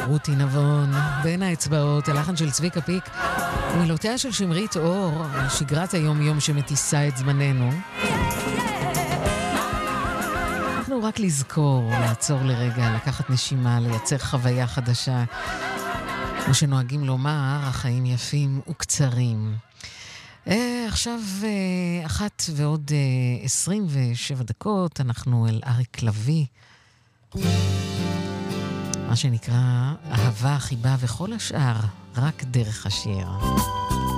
רותי נבון, בין האצבעות, הלחן של צביקה פיק, מילותיה של שמרית אור, שגרת היום-יום שמטיסה את זמננו. אנחנו רק לזכור, לעצור לרגע, לקחת נשימה, לייצר חוויה חדשה. כמו שנוהגים לומר, החיים יפים וקצרים. עכשיו 1:27, אנחנו אל אריק לביא. מה שנקרא אהבה, חיבה וכל השאר, רק דרך השיר.